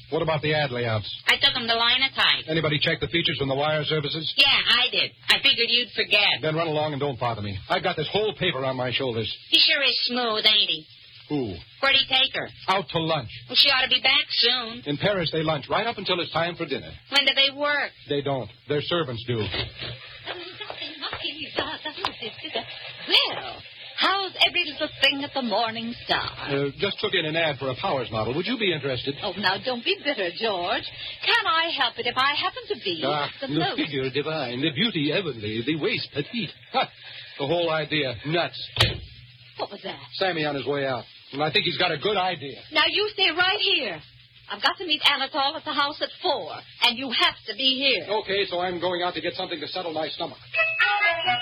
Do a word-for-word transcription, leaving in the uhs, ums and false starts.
What about the ad layouts? I took them to Linotype. Anybody check the features from the wire services? Yeah, I did. I figured you'd forget. Then run along and don't bother me. I've got this whole paper on my shoulders. He sure is smooth, ain't he? Who? Where'd he take her? Out to lunch. Well, she ought to be back soon. In Paris, they lunch right up until it's time for dinner. When do they work? They don't. Their servants do. Well, how's every little thing at the Morning Star? Uh, just took in an ad for a Powers model. Would you be interested? Oh, now, don't be bitter, George. Can I help it if I happen to be Ah, the the most... figure divine, the beauty heavenly, the waist petite. Ha! The whole idea, nuts. What was that? Sammy on his way out. And I think he's got a good idea. Now, you stay right here. I've got to meet Anatole at the house at four, and you have to be here. Okay, so I'm going out to get something to settle my stomach.